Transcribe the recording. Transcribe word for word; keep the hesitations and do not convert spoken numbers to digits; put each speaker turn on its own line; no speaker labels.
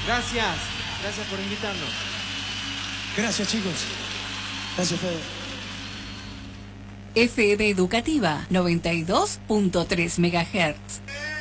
Gracias, gracias por invitarnos.
Gracias, chicos. Gracias, Fede.
F M Educativa noventa y dos punto tres megahertz.